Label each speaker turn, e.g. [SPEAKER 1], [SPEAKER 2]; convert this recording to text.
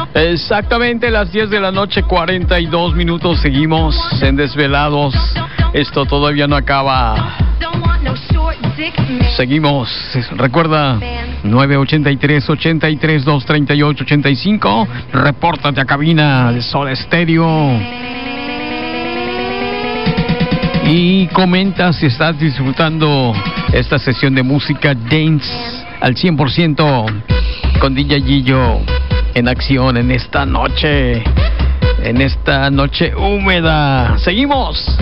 [SPEAKER 1] Exactamente las 10 de la noche, 42 minutos. Seguimos en Desvelados. Esto todavía no acaba. Seguimos. Recuerda, 983-83-238-85. Repórtate a cabina de Soda Stereo. Y comenta si estás disfrutando esta sesión de música dance al 100% con DJ Gillo en acción en esta noche húmeda. Seguimos.